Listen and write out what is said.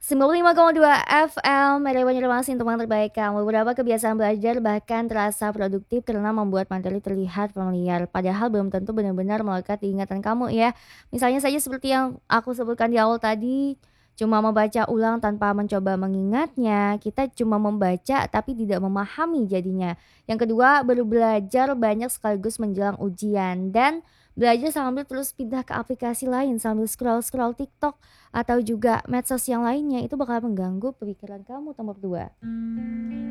95,2 FM, Media Banjarmasin, teman terbaik kamu. Beberapa kebiasaan belajar bahkan terasa produktif karena membuat materi terlihat familiar, padahal belum tentu benar-benar melekat di ingatan kamu ya. Misalnya saja seperti yang aku sebutkan di awal tadi, cuma membaca ulang tanpa mencoba mengingatnya, kita cuma membaca tapi tidak memahami jadinya. Yang kedua, baru belajar banyak sekaligus menjelang ujian dan belajar sambil terus pindah ke aplikasi lain sambil scroll-scroll TikTok atau juga medsos yang lainnya itu bakal mengganggu pemikiran kamu nomor 2.